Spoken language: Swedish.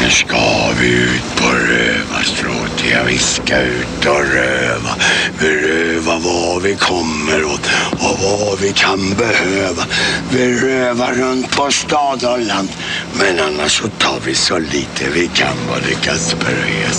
Nu ska vi ut på rövarstråt. Ja, vi ska ut och röva. Vi rövar vad vi kommer åt och vad vi kan behöva. Vi rövar runt på stad och land. Men annars så tar vi så lite vi kan vad det Kasper och